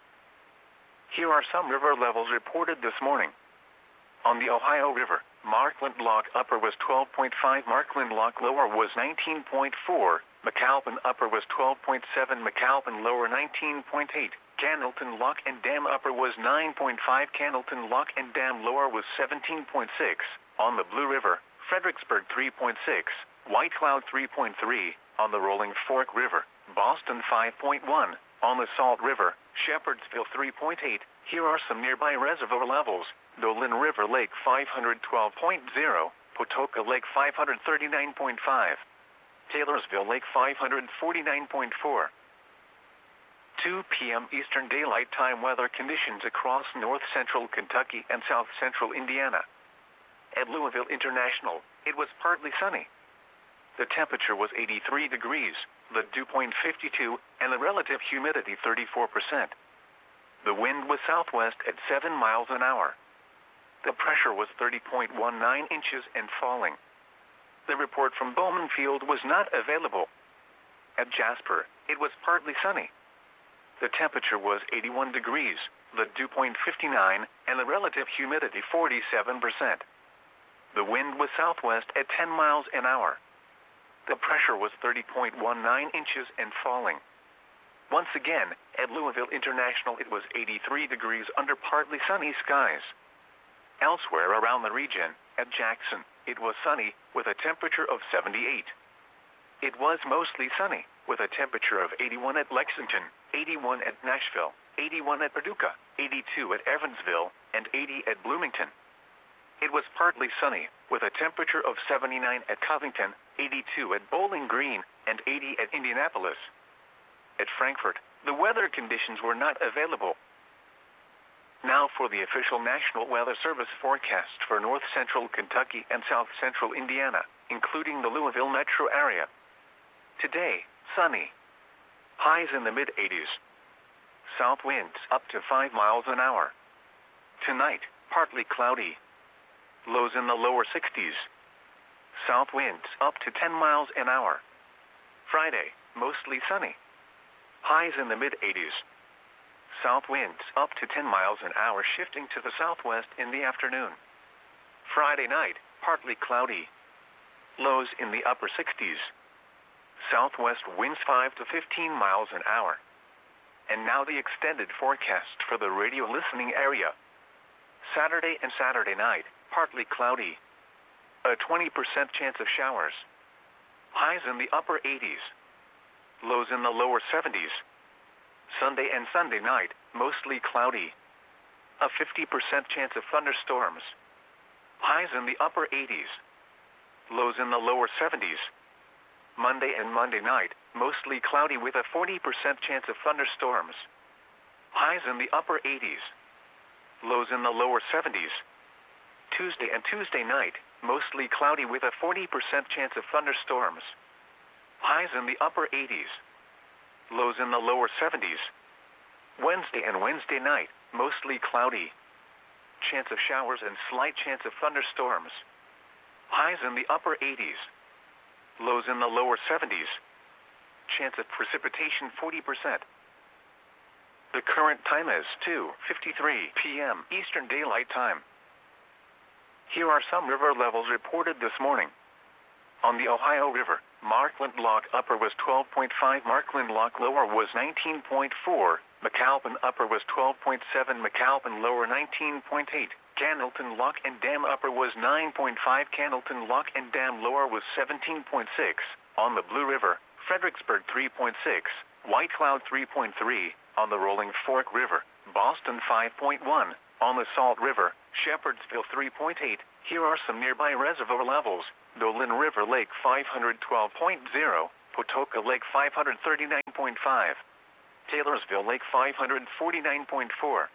Here are some river levels reported this morning. On the Ohio River, Markland Lock Upper was 12.5, Markland Lock Lower was 19.4, McAlpin Upper was 12.7, McAlpin Lower 19.8, Candleton Lock and Dam Upper was 9.5, Candleton Lock and Dam Lower was 17.6. On the Blue River, Fredericksburg 3.6, White Cloud 3.3, on the Rolling Fork River, Boston 5.1, on the Salt River, Shepherdsville 3.8. Here are some nearby reservoir levels. Dolan River Lake 512.0, Patoka Lake 539.5, Taylorsville Lake 549.4. 2 p.m. Eastern Daylight Time weather conditions across north central Kentucky and south central Indiana. At Louisville International, it was partly sunny. The temperature was 83 degrees, the dew point 52, and the relative humidity 34%. The wind was southwest at 7 miles an hour. The pressure was 30.19 inches and falling. The report from Bowman Field was not available. At Jasper, it was partly sunny. The temperature was 81 degrees, the dew point 59, and the relative humidity 47%. The wind was southwest at 10 miles an hour. The pressure was 30.19 inches and falling. Once again, at Louisville International, it was 83 degrees under partly sunny skies. Elsewhere around the region, at Jackson, it was sunny with a temperature of 78. It was mostly sunny with a temperature of 81 at Lexington, 81 at Nashville, 81 at Paducah, 82 at Evansville, and 80 at Bloomington. It was partly sunny with a temperature of 79 at Covington, 82 at Bowling Green, and 80 at Indianapolis. At Frankfort, the weather conditions were not available. Now for the official National Weather Service forecast for north central Kentucky and south central Indiana, including the Louisville metro area. Today, sunny. Highs in the mid-80s. South winds up to 5 miles an hour. Tonight, partly cloudy. Lows in the lower 60s. South winds up to 10 miles an hour. Friday, mostly sunny. Highs in the mid-80s. South winds up to 10 miles an hour, shifting to the southwest in the afternoon. Friday night, partly cloudy. Lows in the upper 60s. Southwest winds 5 to 15 miles an hour. And now the extended forecast for the radio listening area. Saturday and Saturday night, partly cloudy. A 20% chance of showers. Highs in the upper 80s. Lows in the lower 70s. Sunday and Sunday night, mostly cloudy. A 50% chance of thunderstorms. Highs in the upper 80s. Lows in the lower 70s. Monday and Monday night, mostly cloudy with a 40% chance of thunderstorms. Highs in the upper 80s. Lows in the lower 70s. Tuesday and Tuesday night, mostly cloudy with a 40% chance of thunderstorms. Highs in the upper 80s. Lows in the lower 70s. Wednesday and Wednesday night, mostly cloudy. Chance of showers and slight chance of thunderstorms. Highs in the upper 80s. Lows in the lower 70s. Chance of precipitation 40%. The current time is 2:53 p.m. Eastern Daylight Time. Here are some river levels reported this morning. On the Ohio River, Markland Lock Upper was 12.5, Markland Lock Lower was 19.4, McAlpin Upper was 12.7, McAlpin Lower 19.8, Candleton Lock and Dam Upper was 9.5, Candleton Lock and Dam Lower was 17.6. On the Blue River, Fredericksburg 3.6, White Cloud 3.3, on the Rolling Fork River, Boston 5.1. On the Salt River, Shepherdsville 3.8. Here are some nearby reservoir levels. Dolan River Lake 512.0. Patoka Lake 539.5. Taylorsville Lake 549.4.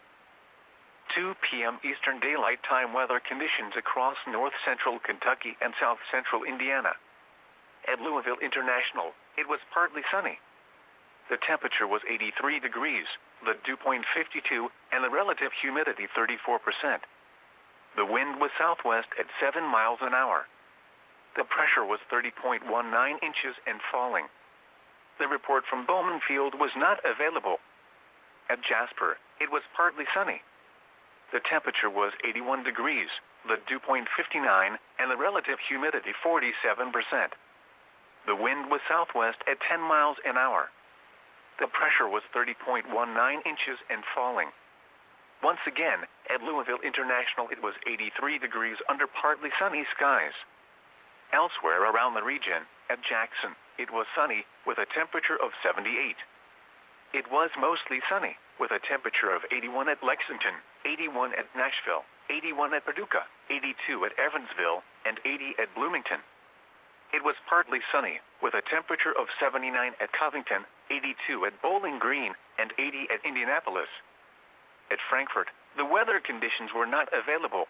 2 p.m. Eastern Daylight Time weather conditions across north central Kentucky and south central Indiana. At Louisville International, it was partly sunny. The temperature was 83 degrees, the dew point 52, and the relative humidity 34%. The wind was southwest at 7 miles an hour. The pressure was 30.19 inches and falling. The report from Bowman Field was not available. At Jasper, it was partly sunny. The temperature was 81 degrees, the dew point 59, and the relative humidity 47%. The wind was southwest at 10 miles an hour. The pressure was 30.19 inches and falling. Once again, at Louisville International, it was 83 degrees under partly sunny skies. Elsewhere around the region, at Jackson, it was sunny with a temperature of 78. It was mostly sunny with a temperature of 81 at Lexington, 81 at Nashville, 81 at Paducah, 82 at Evansville, and 80 at Bloomington. It was partly sunny with a temperature of 79 at Covington, 82 at Bowling Green, and 80 at Indianapolis. At Frankfort, the weather conditions were not available.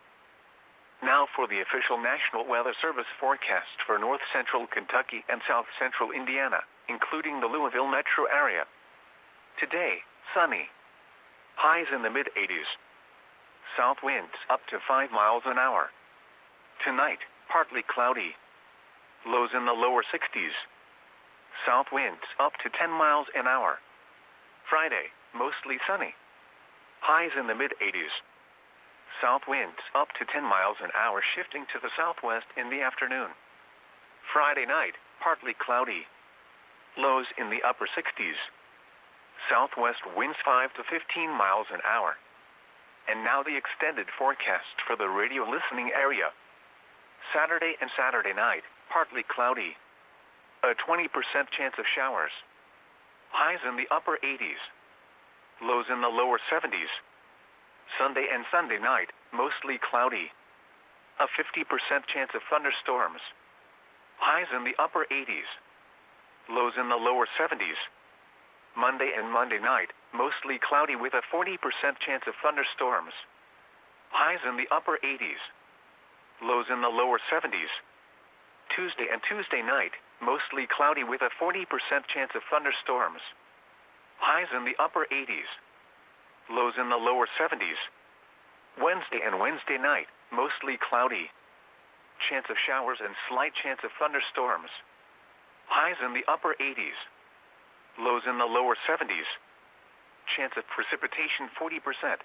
Now for the official National Weather Service forecast for north central Kentucky and south central Indiana, including the Louisville metro area. Today, sunny. Highs in the mid-80s. South winds up to 5 miles an hour. Tonight, partly cloudy. Lows in the lower 60s. South winds up to 10 miles an hour. Friday, mostly sunny. Highs in the mid-80s. South winds up to 10 miles an hour, shifting to the southwest in the afternoon. Friday night, partly cloudy. Lows in the upper 60s. Southwest winds 5 to 15 miles an hour. And now the extended forecast for the radio listening area. Saturday and Saturday night, partly cloudy. A 20% chance of showers. Highs in the upper 80s. Lows in the lower 70s. Sunday and Sunday night, mostly cloudy. A 50% chance of thunderstorms. Highs in the upper 80s. Lows in the lower 70s. Monday and Monday night, mostly cloudy with a 40% chance of thunderstorms. Highs in the upper 80s. Lows in the lower 70s. Tuesday and Tuesday night, mostly cloudy with a 40% chance of thunderstorms. Highs in the upper 80s. Lows in the lower 70s. Wednesday and Wednesday night, mostly cloudy. Chance of showers and slight chance of thunderstorms. Highs in the upper 80s. Lows in the lower 70s. Chance of precipitation 40%.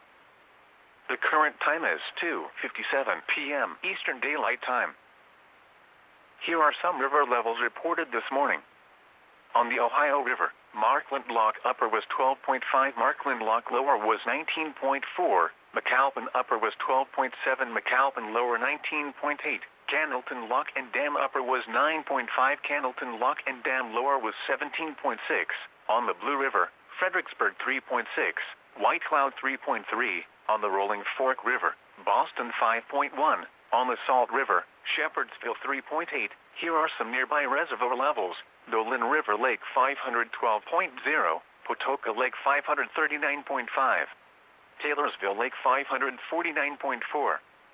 The current time is 2:57 p.m. Eastern Daylight Time. Here are some river levels reported this morning. On the Ohio River, Markland Lock Upper was 12.5, Markland Lock Lower was 19.4, McAlpin Upper was 12.7, McAlpin Lower 19.8, Candleton Lock and Dam Upper was 9.5, Candleton Lock and Dam Lower was 17.6. On the Blue River, Fredericksburg 3.6, White Cloud 3.3, on the Rolling Fork River, Boston 5.1, on the Salt River, Shepherdsville 3.8. Here are some nearby reservoir levels. Dolan River Lake 512.0, Patoka Lake 539.5, Taylorsville Lake 549.4.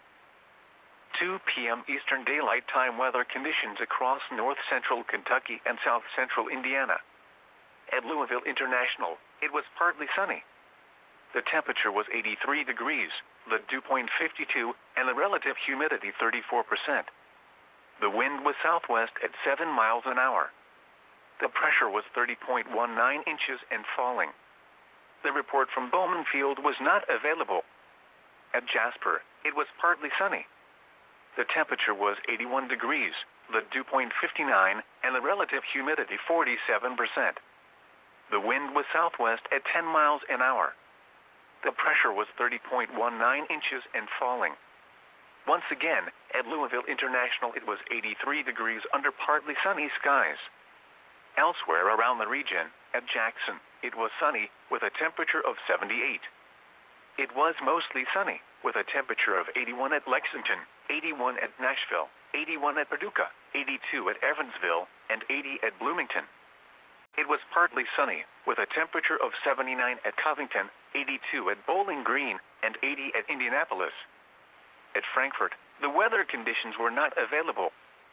2 p.m. Eastern Daylight Time weather conditions across north central Kentucky and south central Indiana. At Louisville International, it was partly sunny. The temperature was 83 degrees, the dew point 52, and the relative humidity 34%. The wind was southwest at 7 miles an hour. The pressure was 30.19 inches and falling. The report from Bowman Field was not available. At Jasper, it was partly sunny. The temperature was 81 degrees, the dew point 59, and the relative humidity 47%. The wind was southwest at 10 miles an hour. The pressure was 30.19 inches and falling. Once again, at Louisville International, it was 83 degrees under partly sunny skies. Elsewhere around the region, at Jackson, it was sunny, with a temperature of 78. It was mostly sunny, with a temperature of 81 at Lexington, 81 at Nashville, 81 at Paducah, 82 at Evansville, and 80 at Bloomington. It was partly sunny, with a temperature of 79 at Covington, 82 at Bowling Green, and 80 at Indianapolis. At Frankfort, the weather conditions were not available.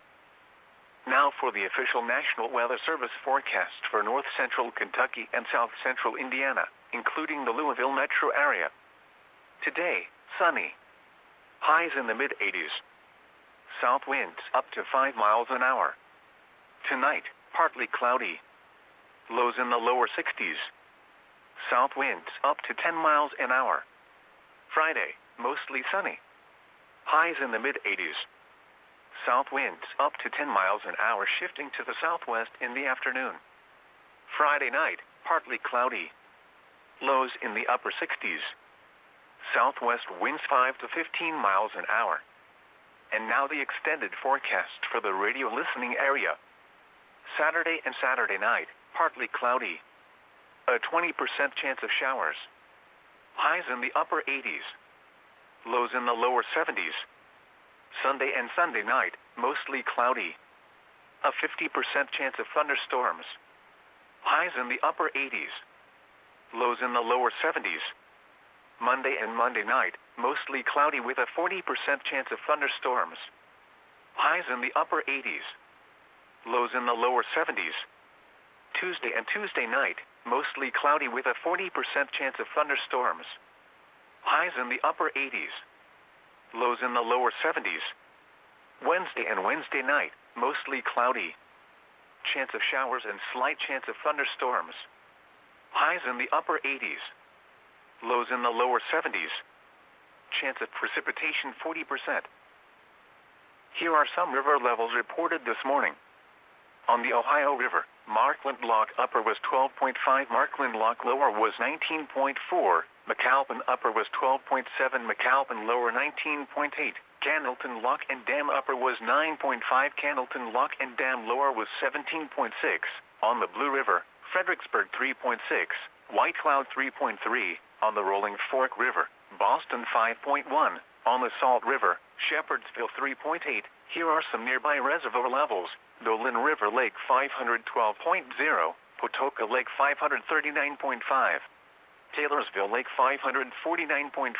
Now for the official National Weather Service forecast for north central Kentucky and south central Indiana, including the Louisville metro area. Today, sunny. Highs in the mid-80s. South winds up to 5 miles an hour. Tonight, partly cloudy. Lows in the lower 60s. South winds up to 10 miles an hour. Friday, mostly sunny. Highs in the mid-80s. South winds up to 10 miles an hour, shifting to the southwest in the afternoon. Friday night, partly cloudy. Lows in the upper 60s. Southwest winds 5 to 15 miles an hour. And now the extended forecast for the radio listening area. Saturday and Saturday night, partly cloudy. A 20% chance of showers. Highs in the upper 80s. Lows in the lower 70s. Sunday and Sunday night, mostly cloudy. A 50% chance of thunderstorms. Highs in the upper 80s. Lows in the lower 70s. Monday and Monday night, mostly cloudy with a 40% chance of thunderstorms. Highs in the upper 80s. Lows in the lower 70s. Tuesday and Tuesday night, mostly cloudy with a 40% chance of thunderstorms. Highs in the upper 80s. Lows in the lower 70s. Wednesday and Wednesday night, mostly cloudy. Chance of showers and slight chance of thunderstorms. Highs in the upper 80s. Lows in the lower 70s. Chance of precipitation 40%. Here are some river levels reported this morning. On the Ohio River, Markland Lock Upper was 12.5, Markland Lock Lower was 19.4, McAlpin Upper was 12.7, McAlpin Lower 19.8, Candleton Lock and Dam Upper was 9.5, Candleton Lock and Dam Lower was 17.6. On the Blue River, Fredericksburg 3.6, White Cloud 3.3, on the Rolling Fork River, Boston 5.1, on the Salt River, Shepherdsville 3.8. Here are some nearby reservoir levels. Dolan River Lake 512.0, Patoka Lake 539.5, Taylorsville Lake 549.4.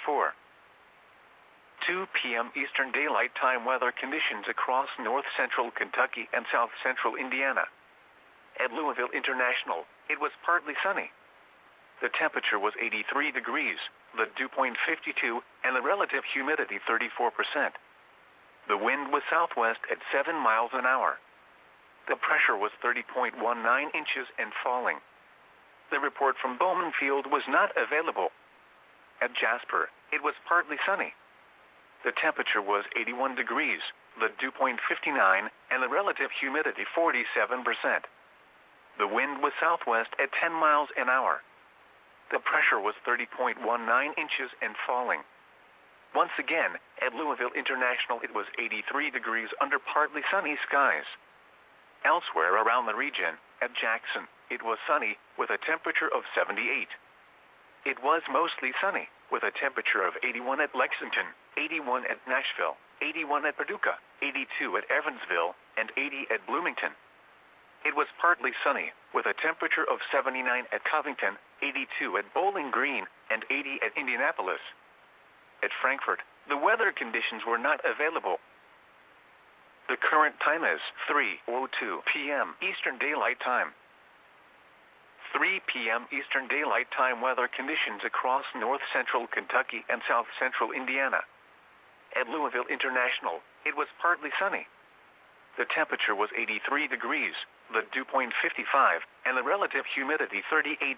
2 p.m. Eastern Daylight Time weather conditions across north central Kentucky and south central Indiana. At Louisville International, it was partly sunny. The temperature was 83 degrees, the dew point 52, and the relative humidity 34%. The wind was southwest at 7 miles an hour. The pressure was 30.19 inches and falling. The report from Bowman Field was not available. At Jasper, it was partly sunny. The temperature was 81 degrees, the dew point 59, and the relative humidity 47%. The wind was southwest at 10 miles an hour. The pressure was 30.19 inches and falling. Once again, at Louisville International, it was 83 degrees under partly sunny skies. Elsewhere around the region, at Jackson, it was sunny, with a temperature of 78. It was mostly sunny, with a temperature of 81 at Lexington, 81 at Nashville, 81 at Paducah, 82 at Evansville, and 80 at Bloomington. It was partly sunny, with a temperature of 79 at Covington, 82 at Bowling Green, and 80 at Indianapolis. At Frankfort, the weather conditions were not available. The current time is 3:02 p.m. Eastern Daylight Time. 3 p.m. Eastern Daylight Time weather conditions across north central Kentucky and south central Indiana. At Louisville International, it was partly sunny. The temperature was 83 degrees, the dew point 55, and the relative humidity 38%.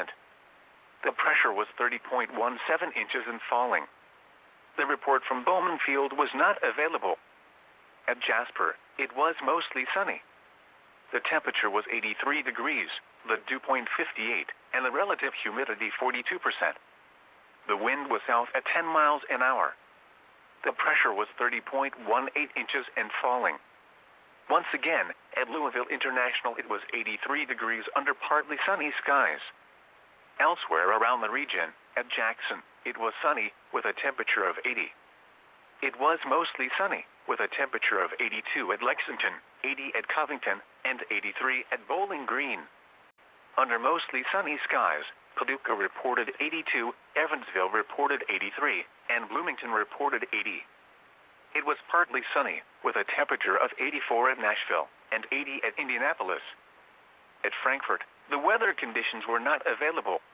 The pressure was 30.17 inches and falling. The report from Bowman Field was not available. At Jasper, it was mostly sunny. The temperature was 83 degrees, the dew point 58, and the relative humidity 42%. The wind was south at 10 miles an hour. The pressure was 30.18 inches and falling. Once again, at Louisville International, it was 83 degrees under partly sunny skies. Elsewhere around the region, at Jackson, it was sunny, with a temperature of 80. It was mostly sunny, with a temperature of 82 at Lexington, 80 at Covington, and 83 at Bowling Green. Under mostly sunny skies, Paducah reported 82, Evansville reported 83, and Bloomington reported 80. It was partly sunny, with a temperature of 84 at Nashville, and 80 at Indianapolis. At Frankfort, the weather conditions were not available,